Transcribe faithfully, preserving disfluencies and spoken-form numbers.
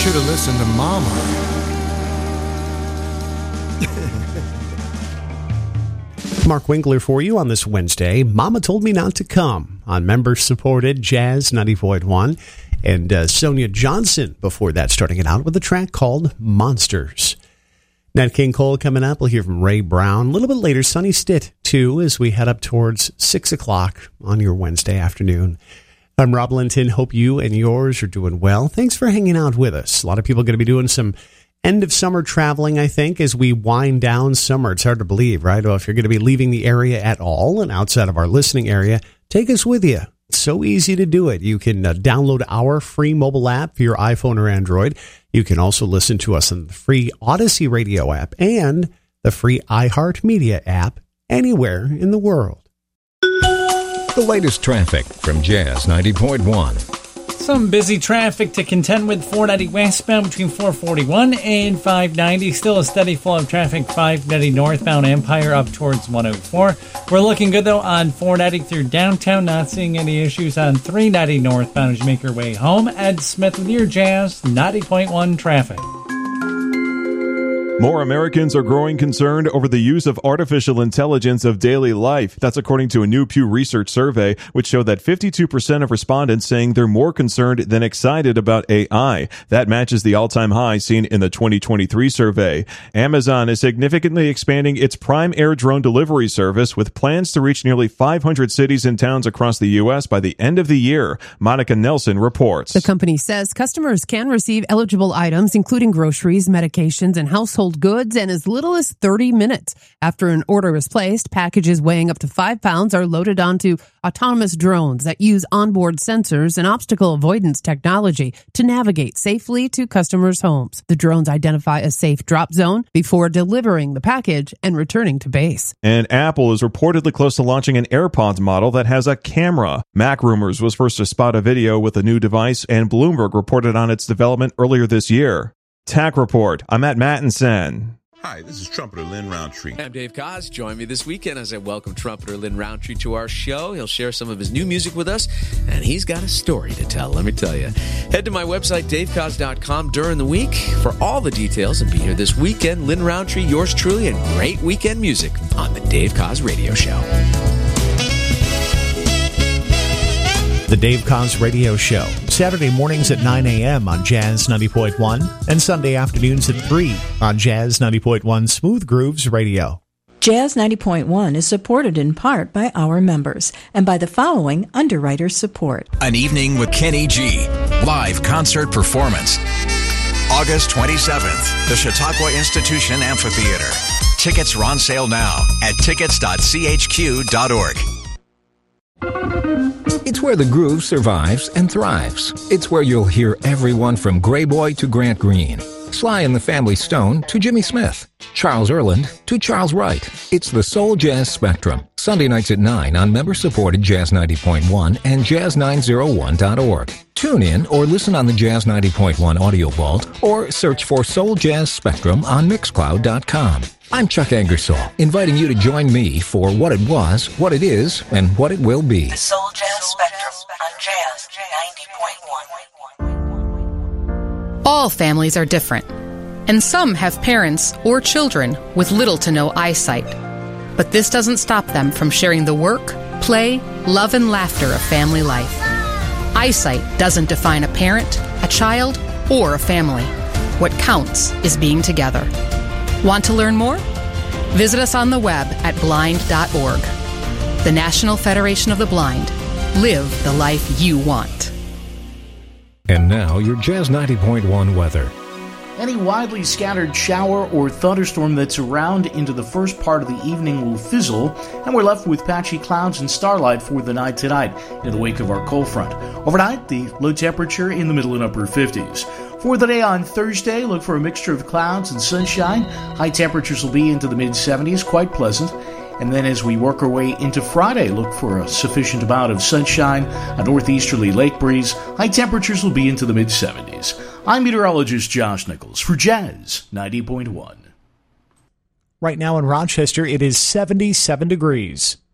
should have listened to Mama. Mark Winkler for you on this Wednesday. Mama Told Me Not to Come on member-supported Jazz ninety point one. And uh, Sonia Johnson before that, starting it out with a track called Monsters. Nat King Cole coming up. We'll hear from Ray Brown. A little bit later, Sonny Stitt, too, as we head up towards six o'clock on your Wednesday afternoon. I'm Rob Linton. Hope you and yours are doing well. Thanks for hanging out with us. A lot of people are going to be doing some end-of-summer traveling, I think, as we wind down summer. It's hard to believe, right? Well, if you're going to be leaving the area at all and outside of our listening area, take us with you. It's so easy to do it. You can uh, download our free mobile app for your iPhone or Android. You can also listen to us on the free Odyssey Radio app and the free iHeartMedia app anywhere in the world. The latest traffic from Jazz ninety point one. Some busy traffic to contend with. four ninety westbound between four forty-one and five ninety. Still a steady flow of traffic. five ninety northbound Empire up towards one oh four. We're looking good, though, on four ninety through downtown. Not seeing any issues on three ninety northbound as you make your way home. Ed Smith with your Jazz ninety point one traffic. More Americans are growing concerned over the use of artificial intelligence of daily life. That's according to a new Pew Research survey, which showed that fifty-two percent of respondents saying they're more concerned than excited about A I. That matches the all-time high seen in the twenty twenty-three survey. Amazon is significantly expanding its Prime Air drone delivery service with plans to reach nearly five hundred cities and towns across the U S by the end of the year. Monica Nelson reports. The company says customers can receive eligible items, including groceries, medications, and household goods in as little as thirty minutes. After an order is placed, packages weighing up to five pounds are loaded onto autonomous drones that use onboard sensors and obstacle avoidance technology to navigate safely to customers' homes. The drones identify a safe drop zone before delivering the package and returning to base. And Apple is reportedly close to launching an AirPods model that has a camera. Mac Rumors was first to spot a video with the new device, and Bloomberg reported on its development earlier this year. Tech Report. I'm Matt Mattinson. Hi, this is trumpeter Lynn Roundtree. I'm Dave Koz. Join me this weekend as I welcome trumpeter Lynn Roundtree to our show. He'll share some of his new music with us, and he's got a story to tell, let me tell you. Head to my website, dave koz dot com, during the week for all the details, and be here this weekend. Lynn Roundtree, yours truly, and great weekend music on the Dave Koz Radio Show. The Dave Koz Radio Show, Saturday mornings at nine a.m. on Jazz ninety point one and Sunday afternoons at three on Jazz ninety point one Smooth Grooves Radio. Jazz ninety point one is supported in part by our members and by the following underwriter support. An Evening with Kenny G. Live concert performance. August twenty-seventh, the Chautauqua Institution Amphitheater. Tickets are on sale now at tickets dot c h q dot org. It's where the groove survives and thrives. It's where you'll hear everyone from Gray Boy to Grant Green, Sly and the Family Stone to Jimmy Smith, Charles Erland to Charles Wright. It's the Soul Jazz Spectrum, Sunday nights at nine on member-supported Jazz ninety point one and jazz nine oh one dot org. Tune in or listen on the Jazz ninety point one Audio Vault or search for Soul Jazz Spectrum on mixcloud dot com. I'm Chuck Angersall, inviting you to join me for what it was, what it is, and what it will be. The Soul Jazz Spectrum on Jazz ninety point one. All families are different, and some have parents or children with little to no eyesight. But this doesn't stop them from sharing the work, play, love, and laughter of family life. Eyesight doesn't define a parent, a child, or a family. What counts is being together. Want to learn more? Visit us on the web at blind dot org. The National Federation of the Blind. Live the life you want. And now your Jazz ninety point one weather. Any widely scattered shower or thunderstorm that's around into the first part of the evening will fizzle, and we're left with patchy clouds and starlight for the night tonight in the wake of our cold front. Overnight, the low temperature in the middle and upper fifties. For the day on Thursday, look for a mixture of clouds and sunshine. High temperatures will be into the mid-seventies, quite pleasant. And then as we work our way into Friday, look for a sufficient amount of sunshine, a northeasterly lake breeze. High temperatures will be into the mid-seventies. I'm meteorologist Josh Nichols for Jazz ninety point one. Right now in Rochester, it is seventy-seven degrees.